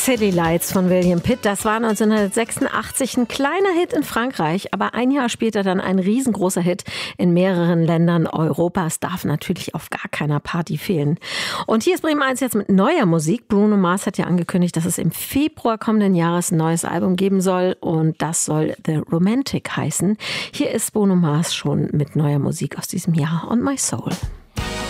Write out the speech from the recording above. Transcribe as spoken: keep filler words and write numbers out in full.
City Lights von William Pitt, das war neunzehnhundertsechsundachtzig ein kleiner Hit in Frankreich, aber ein Jahr später dann ein riesengroßer Hit in mehreren Ländern Europas, darf natürlich auf gar keiner Party fehlen. Und hier ist Bremen eins jetzt mit neuer Musik. Bruno Mars hat ja angekündigt, dass es im Februar kommenden Jahres ein neues Album geben soll und das soll The Romantic heißen. Hier ist Bruno Mars schon mit neuer Musik aus diesem Jahr, On My Soul.